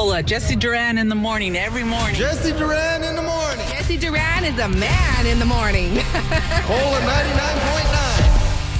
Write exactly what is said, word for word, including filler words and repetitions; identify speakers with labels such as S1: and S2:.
S1: Cola. Jesse Duran in the morning, every morning.
S2: Jesse Duran in the morning.
S3: Jesse Duran is a man in the morning.
S2: Cola ninety-nine point nine.